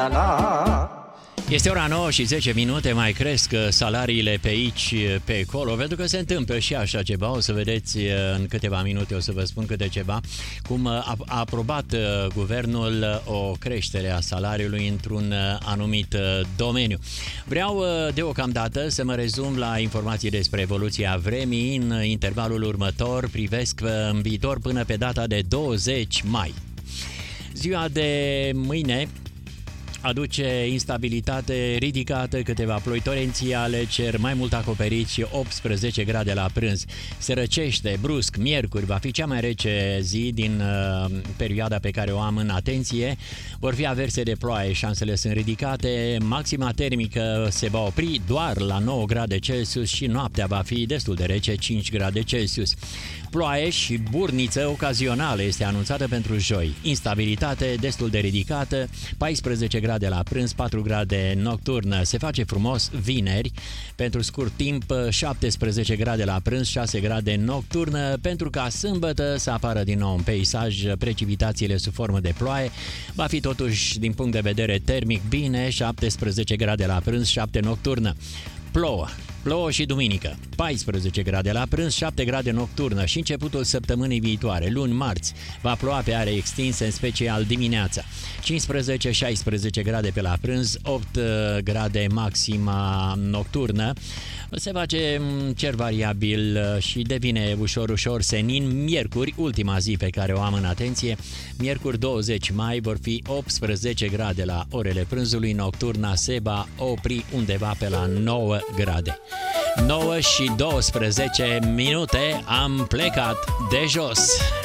la la. Este ora 9 și 10 minute, mai cresc salariile pe aici, pe acolo, pentru că se întâmplă și așa ceva. O să vedeți în câteva minute, o să vă spun câte ceva, cum a aprobat guvernul o creștere a salariului într-un anumit domeniu. Vreau deocamdată să mă rezum la informații despre evoluția vremii. În intervalul următor privesc în viitor până pe data de 20 mai. Ziua de mâine aduce instabilitate ridicată, câteva ploi torențiale, cer mai mult acoperit și 18 grade la prânz. Se răcește brusc, miercuri, va fi cea mai rece zi din perioada pe care o am în atenție. Vor fi averse de ploaie, șansele sunt ridicate, maxima termică se va opri doar la 9 grade Celsius și noaptea va fi destul de rece, 5 grade Celsius. Ploaie și burniță ocazională este anunțată pentru joi. Instabilitate destul de ridicată, 14 grade la prânz, 4 grade nocturnă. Se face frumos vineri, pentru scurt timp 17 grade la prânz, 6 grade nocturnă, pentru ca sâmbătă să apară din nou un peisaj, precipitațiile sub formă de ploaie. Va fi totuși din punct de vedere termic bine, 17 grade la prânz, 7 nocturnă. Plouă și duminică, 14 grade la prânz, 7 grade nocturnă și începutul săptămânii viitoare, luni, marți, va ploua pe are extinse, în special dimineața. 15-16 grade pe la prânz, 8 grade maxima nocturnă. Se face cer variabil și devine ușor senin. Miercuri, ultima zi pe care o am în atenție, miercuri 20 mai vor fi 18 grade la orele prânzului, nocturna se va opri undeva pe la 9 grade. 9 și 12 minute, am plecat de jos.